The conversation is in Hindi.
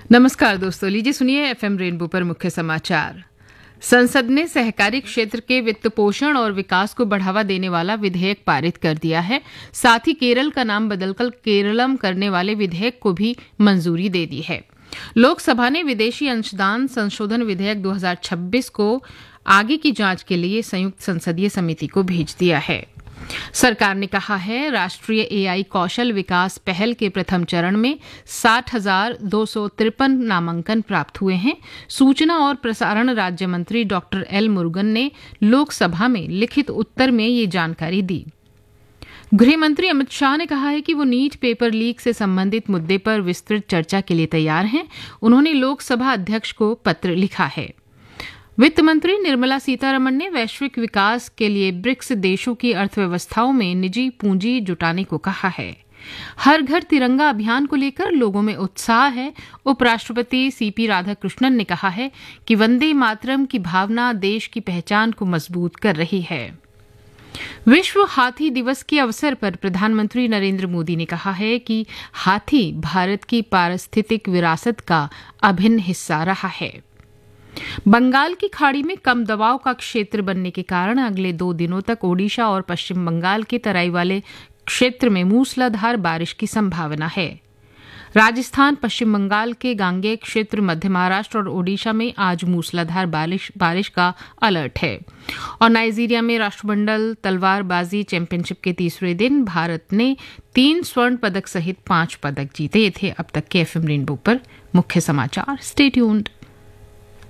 नमस्कार दोस्तों, लीजिए सुनिए एफएम रेनबो पर मुख्य समाचार। संसद ने सहकारी क्षेत्र के वित्त पोषण और विकास को बढ़ावा देने वाला विधेयक पारित कर दिया है। साथ ही केरल का नाम बदलकर केरलम करने वाले विधेयक को भी मंजूरी दे दी है। लोकसभा ने विदेशी अंशदान संशोधन विधेयक 2026 को आगे की जांच के लिए संयुक्त संसदीय समिति को भेज दिया है। सरकार ने कहा है, राष्ट्रीय एआई कौशल विकास पहल के प्रथम चरण में 60,253 नामांकन प्राप्त हुए हैं। सूचना और प्रसारण राज्य मंत्री डॉक्टर एल मुरुगन ने लोकसभा में लिखित उत्तर में ये जानकारी दी। गृह मंत्री अमित शाह ने कहा है कि वो नीट पेपर लीक से संबंधित मुद्दे पर विस्तृत चर्चा के लिए तैयार हैं। उन्होंने लोकसभा अध्यक्ष को पत्र लिखा है। वित्त मंत्री निर्मला सीतारमण ने वैश्विक विकास के लिए ब्रिक्स देशों की अर्थव्यवस्थाओं में निजी पूंजी जुटाने को कहा है। हर घर तिरंगा अभियान को लेकर लोगों में उत्साह है। उपराष्ट्रपति सीपी राधाकृष्णन ने कहा है कि वंदे मातरम की भावना देश की पहचान को मजबूत कर रही है। विश्व हाथी दिवस के अवसर पर प्रधानमंत्री नरेंद्र मोदी ने कहा है कि हाथी भारत की पारिस्थितिक विरासत का अभिन्न हिस्सा रहा है। बंगाल की खाड़ी में कम दबाव का क्षेत्र बनने के कारण अगले 2 दिनों तक ओडिशा और पश्चिम बंगाल के तराई वाले क्षेत्र में मूसलाधार बारिश की संभावना है। राजस्थान, पश्चिम बंगाल के गांगेय क्षेत्र, मध्य महाराष्ट्र और ओडिशा में आज मूसलाधार बारिश का अलर्ट है। और नाइजीरिया में राष्ट्रमंडल तलवारबाजी चैंपियनशिप के तीसरे दिन भारत ने 3 स्वर्ण पदक सहित 5 पदक जीते। थे अब तक के एफएम रेनबो पर मुख्य समाचार। Stay tuned.